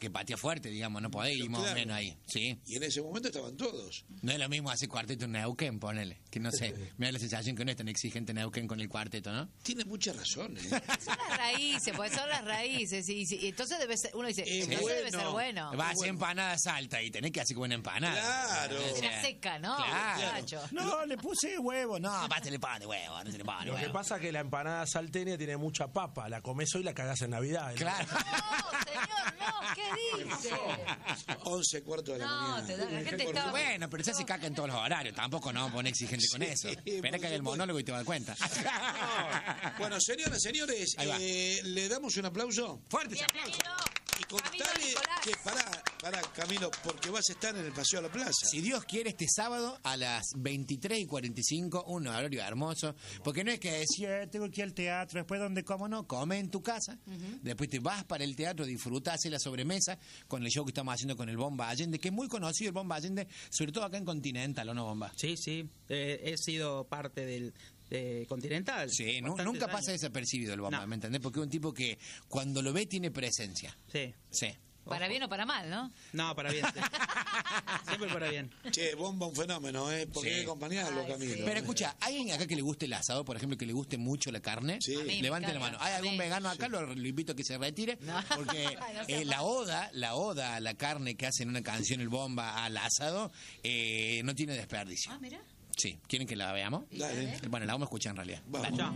que patea fuerte, digamos, no podés ir más o menos ahí, ¿sí? Y en ese momento estaban todos. No es lo mismo hacer cuarteto en Neuquén, ponele, que no sé, me da la sensación que no es tan exigente Neuquén con el cuarteto, ¿no? Tiene muchas razones. Son las raíces, pues son las raíces. Y entonces debe ser, uno dice, entonces debe ser bueno. Va a hacer empanada salta y tenés que hacer como una empanada. Claro. Una seca, ¿no? Claro. No, le puse huevo. No, basta le pone huevo, no se le pone Lo huevo. que pasa es que la empanada salteña tiene mucha papa. La comes hoy y la cagás en Navidad. Claro. No, señor, no, ¿qué dice? 11:15 de la mañana. La gente está... Bueno, pero se hace caca en todos los horarios. Tampoco nos vamos a poner exigente con eso. Espera que haga el monólogo y te das cuenta. Bueno, señoras, señores, le damos un aplauso. Fuerte ese aplauso. Y contale que pará, Camilo, porque vas a estar en el Paseo a la Plaza. Si Dios quiere, este sábado a las 23:45, un horario hermoso, porque no es que decir, tengo que ir al teatro, después donde como, no, come en tu casa, después te vas para el teatro, disfrutas, haces la sobremesa con el show que estamos haciendo con el Bomba Allende, que es muy conocido el Bomba Allende, sobre todo acá en Continental, ¿o no, Bomba? Sí, he sido parte del Continental. Sí, nunca pasa desapercibido el Bomba, No. ¿me entendés? Porque es un tipo que cuando lo ve tiene presencia. Sí. Sí. Para bien o para mal, ¿no? No, para bien. Sí. Siempre para bien. Che, Bomba un fenómeno, porque hay que acompañarlo, Camilo. Sí. Pero escucha, ¿hay alguien acá que le guste el asado, por ejemplo, que le guste mucho la carne? Sí. A mí me Levante la encanta. mano. ¿Hay algún A mí. vegano acá? Lo invito a que se retire. No. Porque Ay, no sea la oda a la carne que hace en una canción el Bomba al asado no tiene desperdicio. Ah, mira. Sí, ¿quieren que la veamos? Dale. Bueno, la vamos a escuchar en realidad. Vamos. Chao.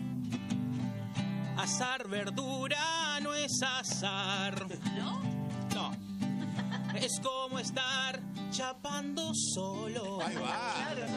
Asar verdura no es asar. ¿No? No. Es como estar chapando solo. Ahí va. Claro,